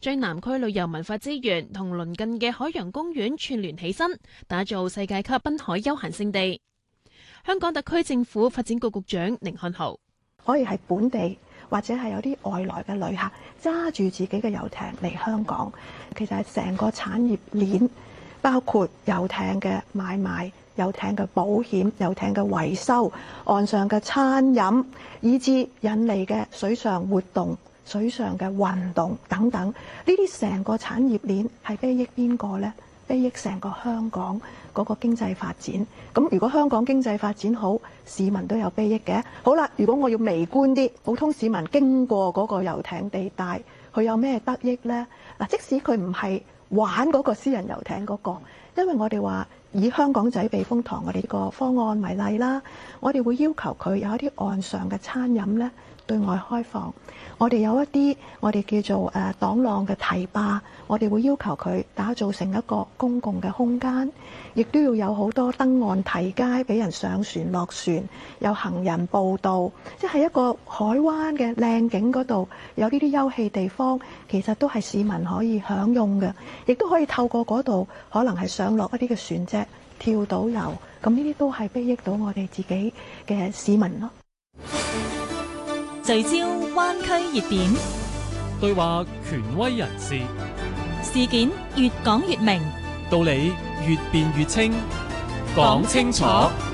將南區旅遊文化資源同鄰近嘅海洋公園串聯起身，打造世界級濱海休閒勝地。香港特區政府發展局局長寧漢豪： 可以係本地或者係有啲外來嘅旅客揸住自己嘅遊艇嚟香港，其實係成個產業鏈，包括遊艇嘅買賣、遊艇嘅保險、遊艇嘅維修、岸上嘅餐飲，以至引嚟嘅水上活動、水上嘅運動等等，呢啲成個產業鏈係裨益邊個呢？裨益成個香港嗰個經濟發展。咁如果香港經濟發展好，市民都有裨益嘅。好啦，如果我要微觀啲，普通市民經過嗰個遊艇地帶，佢有咩得益呢？嗱，即使佢唔係玩嗰個私人遊艇嗰個，因為我哋話以香港仔避風塘我哋呢個方案為例啦，我哋會要求佢有一啲岸上嘅餐飲呢對外開放，我哋有一啲我哋叫做擋浪嘅堤壩，我哋會要求佢打造成一個公共嘅空間，亦都要有好多登岸堤階俾人上船落船，有行人步道，即係一個海灣嘅靚景嗰度有呢啲休憩地方，其實都係市民可以享用嘅，亦都可以透過嗰度可能係上落一啲嘅船隻跳島遊，咁呢啲都係裨益到我哋自己嘅市民咯。 聚焦灣區熱點， 對話權威人士， 事件越講越明， 道理越辯越清，講清楚。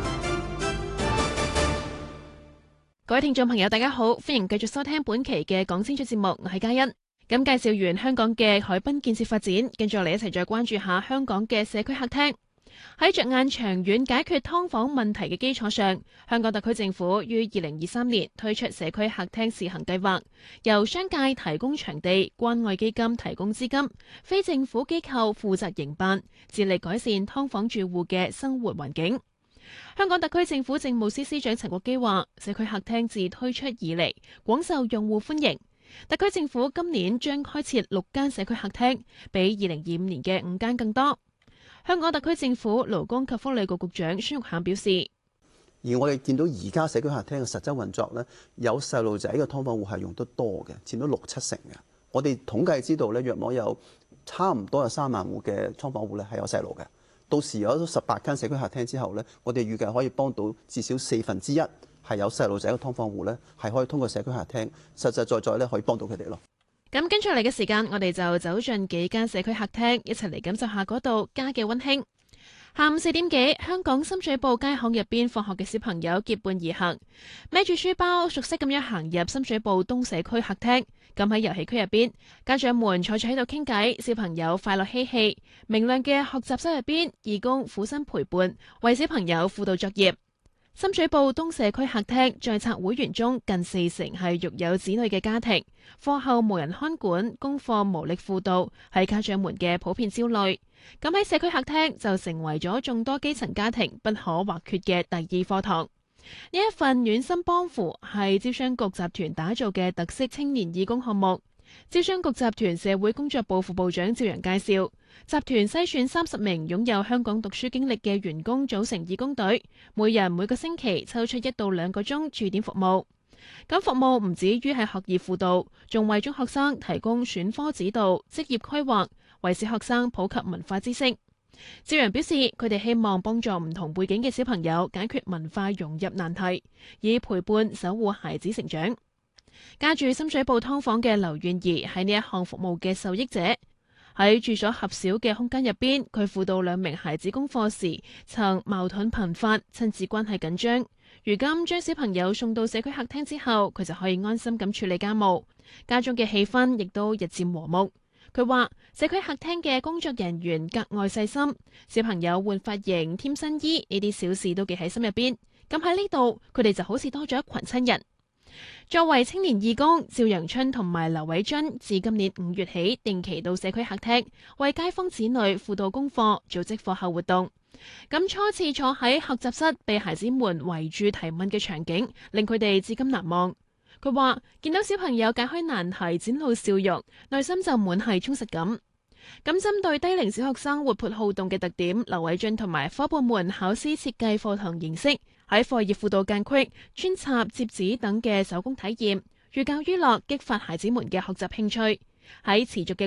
各位聽眾朋友大家好，歡迎繼續收聽本期嘅講清楚節目，我係嘉欣。咁介紹完香港嘅海濱建設發展，跟住嚟一齊再關注下香港嘅社區客廳。喺着眼長遠解決劏房問題嘅基礎上，香港特區政府於2023年推出社區客廳試行計劃，由商界提供場地，關愛基金提供資金，非政府機構負責營辦，致力改善劏房住戶嘅生活環境。香港特區政府政務司司長陳國基話，社區客廳自推出以嚟廣受用戶歡迎，特區政府今年將開設6間社區客廳，比2025年嘅5間更多。香港特區政府勞工及福利局局長孫玉菡表示， 而我哋見到而家社區客廳嘅實質運作咧，有細路仔嘅劏房戶係用得多嘅，佔到6-7成嘅。我哋統計知道咧，約莫有差唔多有3萬戶嘅劏房戶咧係有細路嘅。到時有咗18間社區客廳之後咧，我哋預計可以幫到至少1/4係有細路仔嘅劏房戶咧，係可以通過社區客廳實實在在咧可以幫到佢哋咯。 咁跟住嚟嘅時間，我哋就走進幾間社區客廳，一齊嚟感受下嗰度家嘅溫馨。下午4點幾，香港深水埗街巷入邊放學嘅小朋友結伴而行，孭住書包，熟悉咁樣行入深水埗東社區客廳。咁喺遊戲區入邊，家長們坐住喺度傾偈，小朋友快樂嬉戲。明亮嘅學習室入邊，義工苦心陪伴，為小朋友輔導作業。深水埗東社區客廳在冊會員中，近40%係育有子女嘅家庭，課後無人看管，功課無力輔導，係家長們嘅普遍焦慮。咁喺社區客廳就成為咗眾多基層家庭不可或缺嘅第二課堂。呢一份暖心幫扶係招商局集團打造嘅特色青年義工項目。招商局集團社會工作部副部長趙陽介紹，集團篩選30名擁有香港讀書經歷嘅員工組成義工隊，每人每個星期抽出1到2個鐘駐點服務。咁服務唔止於係學業輔導，仲為中學生提供選科指導、職業規劃，為小學生普及文化知識。趙陽表示，佢哋希望幫助唔同背景嘅小朋友解決文化融入難題，以陪伴守護孩子成長。家住深水埗劏房嘅劉婉儀係呢一項服務嘅受益者。喺住所狹小嘅空間入邊，佢輔導2名孩子功課時曾矛盾頻發，親子關係緊張。如今將小朋友送到社區客廳之後，佢就可以安心咁處理家務，家中嘅氣氛亦都日漸和睦。佢話社區客廳嘅工作人員格外細心，小朋友換髮型、添新衣呢啲小事都記喺心入邊。咁喺呢度，佢哋就好似多咗一群親人。作為青年義工，趙陽春同埋劉偉津自今年5月起定期到社區客廳為街坊子女輔導功課，組織課後活動。咁初次坐喺學習室被孩子們圍住提問嘅場景，令佢哋至今難忘。佢話見到小朋友解開難題展露笑容，內心就滿係充實感。咁針對低齡小學生活潑好動嘅特點，劉偉津同埋伙伴們考試設計課堂形式，喺課業輔導間隙、穿插、摺紙寓等嘅手工體驗，寓教於樂，激發孩子們嘅學習興趣。喺持續嘅